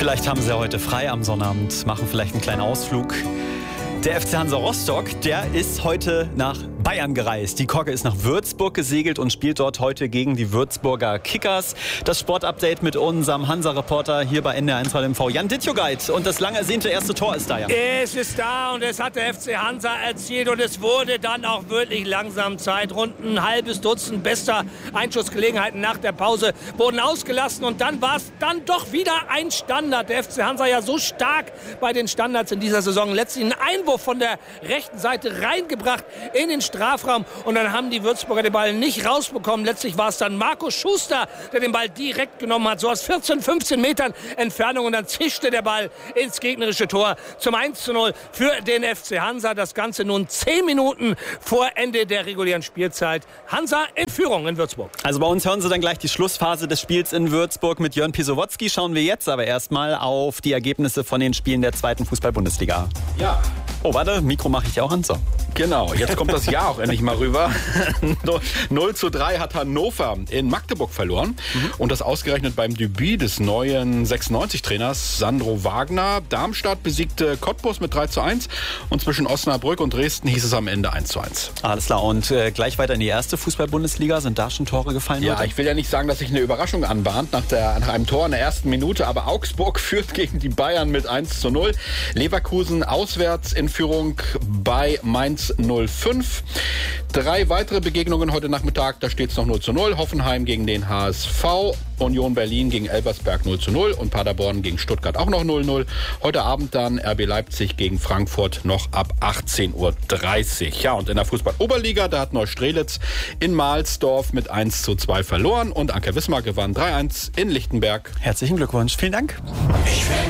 Vielleicht haben sie heute frei am Sonnabend, machen vielleicht einen kleinen Ausflug. Der FC Hansa Rostock, der ist heute nach Bayern gereist. Die Kogge ist nach Würzburg gesegelt und spielt dort heute gegen die Würzburger Kickers. Das Sportupdate mit unserem Hansa-Reporter hier bei NDR1 MV, Jan Dittjogait. Und das lang ersehnte erste Tor ist da, ja. Es ist da und es hat der FC Hansa erzielt und es wurde dann auch wirklich langsam Zeit. Rund ein halbes Dutzend bester Einschussgelegenheiten nach der Pause wurden ausgelassen und dann war es dann doch wieder ein Standard. Der FC Hansa ja so stark bei den Standards in dieser Saison. Letztlich ein Einwurf von der rechten Seite reingebracht in den Strafraum und dann haben die Würzburger den Ball nicht rausbekommen. Letztlich war es dann Markus Schuster, der den Ball direkt genommen hat, so aus 14, 15 Metern Entfernung und dann zischte der Ball ins gegnerische Tor zum 1:0 für den FC Hansa. Das Ganze nun 10 Minuten vor Ende der regulären Spielzeit. Hansa in Führung in Würzburg. Also bei uns hören Sie dann gleich die Schlussphase des Spiels in Würzburg mit Jörn Pisowotzki. Schauen wir jetzt aber erstmal auf die Ergebnisse von den Spielen der 2. Fußball-Bundesliga. Ja. Oh, warte, Mikro mache ich auch an. So. Genau, jetzt kommt das Jahr auch endlich mal rüber. 0:3 hat Hannover in Magdeburg verloren. Und das ausgerechnet beim Debüt des neuen 96-Trainers Sandro Wagner. Darmstadt besiegte Cottbus mit 3:1. Und zwischen Osnabrück und Dresden hieß es am Ende 1:1. Alles klar. Und gleich weiter in die 1. Fußball-Bundesliga. Sind da schon Tore gefallen? Ja, heute? ich will ja nicht sagen, dass sich eine Überraschung anbahnt nach einem Tor in der ersten Minute. Aber Augsburg führt gegen die Bayern mit 1:0. Leverkusen auswärts in Führung bei Mainz 05. 3 weitere Begegnungen heute Nachmittag, da steht es noch 0:0. Hoffenheim gegen den HSV, Union Berlin gegen Elversberg 0:0 und Paderborn gegen Stuttgart auch noch 0:0. Heute Abend dann RB Leipzig gegen Frankfurt noch ab 18:30 Uhr. Ja, und in der Fußball-Oberliga, da hat Neustrelitz in Mahlsdorf mit 1:2 verloren und Anker Wismar gewann 3:1 in Lichtenberg. Herzlichen Glückwunsch. Vielen Dank.